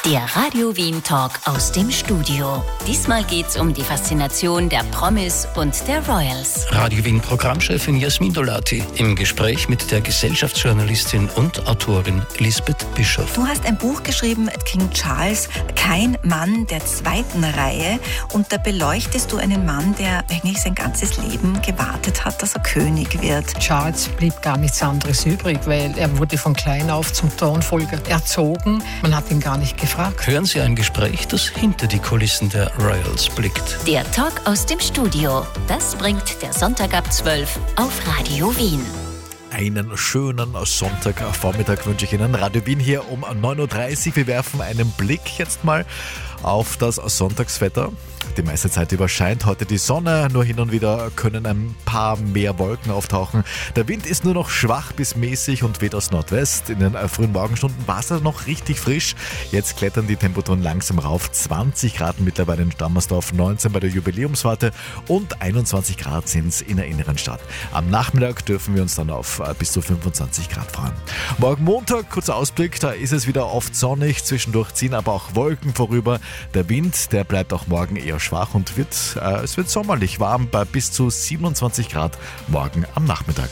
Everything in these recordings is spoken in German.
Der Radio Wien Talk aus dem Studio. Diesmal geht's um die Faszination der Promis und der Royals. Radio Wien Programmchefin Jasmin Dolati im Gespräch mit der Gesellschaftsjournalistin und Autorin Lisbeth Bischoff. Du hast ein Buch geschrieben, King Charles, kein Mann der zweiten Reihe. Und da beleuchtest du einen Mann, der eigentlich sein ganzes Leben gewartet hat, dass er König wird. Charles blieb gar nichts anderes übrig, weil er wurde von klein auf zum Thronfolger erzogen. Man hat ihn gar nicht gefragt. Hören Sie ein Gespräch, das hinter die Kulissen der Royals blickt. Der Talk aus dem Studio. Das bringt der Sonntag ab 12 auf Radio Wien. Einen schönen Sonntagvormittag wünsche ich Ihnen. Radio Wien hier um 9.30 Uhr. Wir werfen einen Blick jetzt mal auf das Sonntagswetter. Die meiste Zeit über scheint heute die Sonne, nur hin und wieder können ein paar mehr Wolken auftauchen. Der Wind ist nur noch schwach bis mäßig und weht aus Nordwest. In den frühen Morgenstunden war es noch richtig frisch. Jetzt klettern die Temperaturen langsam rauf. 20 Grad mittlerweile in Stammersdorf, 19 bei der Jubiläumswarte und 21 Grad sind es in der inneren Stadt. Am Nachmittag dürfen wir uns dann auf bis zu 25 Grad fahren. Morgen Montag, kurzer Ausblick, da ist es wieder oft sonnig. Zwischendurch ziehen aber auch Wolken vorüber. Der Wind, der bleibt auch morgen eher schwach und es wird sommerlich warm bei bis zu 27 Grad morgen am Nachmittag.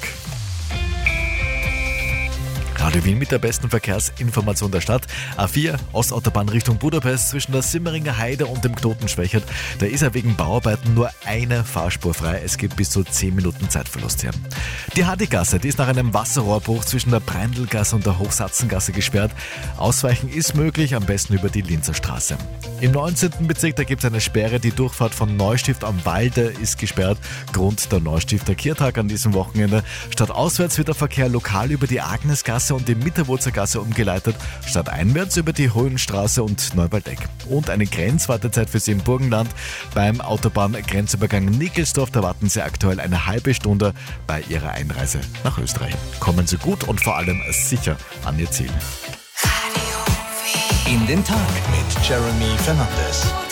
Radio Wien mit der besten Verkehrsinformation der Stadt. A4 Ostautobahn Richtung Budapest zwischen der Simmeringer Heide und dem Knoten Schwächert. Da ist ja wegen Bauarbeiten nur eine Fahrspur frei. Es gibt bis zu 10 Minuten Zeitverlust hier. Die Hardigasse, die ist nach einem Wasserrohrbruch zwischen der Breindelgasse und der Hochsatzengasse gesperrt. Ausweichen ist möglich, am besten über die Linzer Straße. Im 19. Bezirk, da gibt es eine Sperre. Die Durchfahrt von Neustift am Walde ist gesperrt. Grund der Neustifter Kirtag an diesem Wochenende. Stadtauswärts wird der Verkehr lokal über die Agnesgasse und die Mitterwurzergasse umgeleitet, stadteinwärts über die Hohenstraße und Neuwaldeck. Und eine Grenzwartezeit für Sie im Burgenland. Beim Autobahngrenzübergang Nickelsdorf, da warten Sie aktuell eine halbe Stunde bei Ihrer Einreise nach Österreich. Kommen Sie gut und vor allem sicher an Ihr Ziel. In den Tag mit Jeremy Fernandes.